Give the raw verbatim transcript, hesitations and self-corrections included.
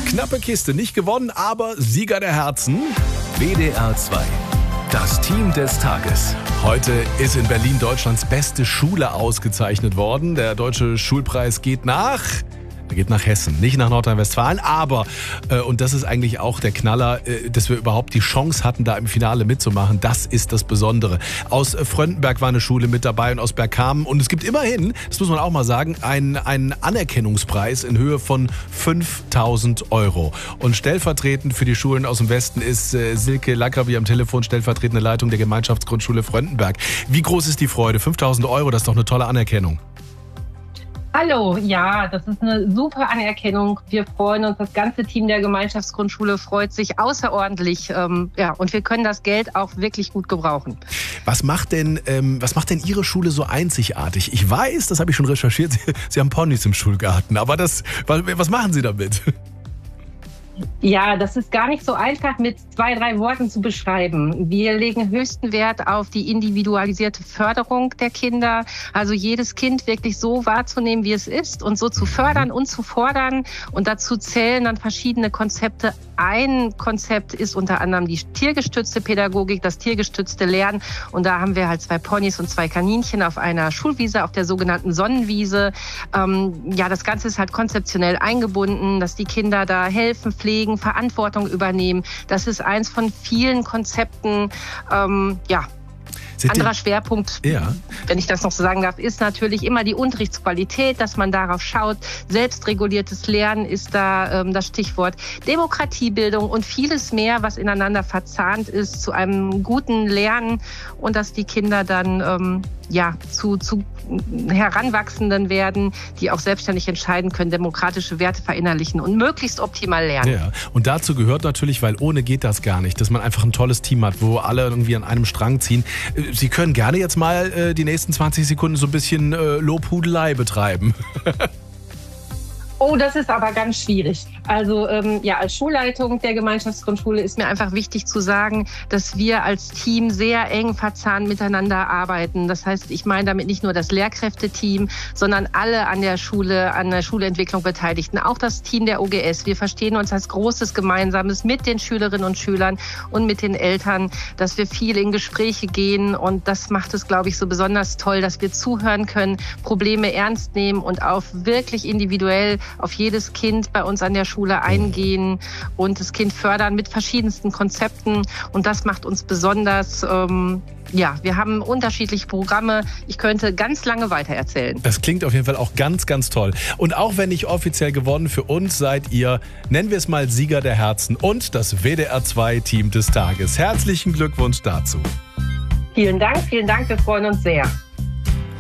Knappe Kiste, nicht gewonnen, aber Sieger der Herzen. W D R zwei. Das Team des Tages. Heute ist in Berlin Deutschlands beste Schule ausgezeichnet worden. Der Deutsche Schulpreis geht nach... Er geht nach Hessen, nicht nach Nordrhein-Westfalen, aber, äh, und das ist eigentlich auch der Knaller, äh, dass wir überhaupt die Chance hatten, da im Finale mitzumachen. Das ist das Besondere. Aus äh, Fröndenberg war eine Schule mit dabei und aus Bergkamen. Und es gibt immerhin, das muss man auch mal sagen, einen, einen Anerkennungspreis in Höhe von fünftausend Euro. Und stellvertretend für die Schulen aus dem Westen ist äh, Silke Lackerby am Telefon, stellvertretende Leitung der Gemeinschaftsgrundschule Fröndenberg. Wie groß ist die Freude? fünftausend Euro, das ist doch eine tolle Anerkennung. Hallo, ja, das ist eine super Anerkennung. Wir freuen uns, das ganze Team der Gemeinschaftsgrundschule freut sich außerordentlich. Ähm, ja, und wir können das Geld auch wirklich gut gebrauchen. Was macht denn, ähm, was macht denn Ihre Schule so einzigartig? Ich weiß, das habe ich schon recherchiert, Sie, Sie haben Ponys im Schulgarten, aber das, was, was machen Sie damit? Ja, das ist gar nicht so einfach mit zwei, drei Worten zu beschreiben. Wir legen höchsten Wert auf die individualisierte Förderung der Kinder. Also jedes Kind wirklich so wahrzunehmen, wie es ist und so zu fördern und zu fordern. Und dazu zählen dann verschiedene Konzepte. Ein Konzept ist unter anderem die tiergestützte Pädagogik, das tiergestützte Lernen. Und da haben wir halt zwei Ponys und zwei Kaninchen auf einer Schulwiese, auf der sogenannten Sonnenwiese. Ähm, ja, das Ganze ist halt konzeptionell eingebunden, dass die Kinder da helfen, pflegen, Verantwortung übernehmen. Das ist eins von vielen Konzepten, ähm, ja. Sind Anderer die, Schwerpunkt, ja. wenn ich das noch so sagen darf, ist natürlich immer die Unterrichtsqualität, dass man darauf schaut. Selbstreguliertes Lernen ist da ähm, das Stichwort. Demokratiebildung und vieles mehr, was ineinander verzahnt ist zu einem guten Lernen und dass die Kinder dann ähm, ja zu, zu Heranwachsenden werden, die auch selbstständig entscheiden können, demokratische Werte verinnerlichen und möglichst optimal lernen. Ja, und dazu gehört natürlich, weil ohne geht das gar nicht, dass man einfach ein tolles Team hat, wo alle irgendwie an einem Strang ziehen. Sie können gerne jetzt mal äh, die nächsten zwanzig Sekunden so ein bisschen äh, Lobhudelei betreiben. Oh, das ist aber ganz schwierig. Also ähm, ja, als Schulleitung der Gemeinschaftsgrundschule ist mir einfach wichtig zu sagen, dass wir als Team sehr eng verzahnt miteinander arbeiten. Das heißt, ich meine damit nicht nur das Lehrkräfteteam, sondern alle an der Schule, an der Schulentwicklung Beteiligten, auch das Team der O G S. Wir verstehen uns als großes Gemeinsames mit den Schülerinnen und Schülern und mit den Eltern, dass wir viel in Gespräche gehen. Und das macht es, glaube ich, so besonders toll, dass wir zuhören können, Probleme ernst nehmen und auf wirklich individuell auf jedes Kind bei uns an der Schule eingehen und das Kind fördern mit verschiedensten Konzepten. Und das macht uns besonders, ähm, ja, wir haben unterschiedliche Programme. Ich könnte ganz lange weitererzählen. Das klingt auf jeden Fall auch ganz, ganz toll. Und auch wenn nicht offiziell gewonnen, für uns seid ihr, nennen wir es mal Sieger der Herzen und das W D R zwei Team des Tages. Herzlichen Glückwunsch dazu. Vielen Dank, vielen Dank, wir freuen uns sehr.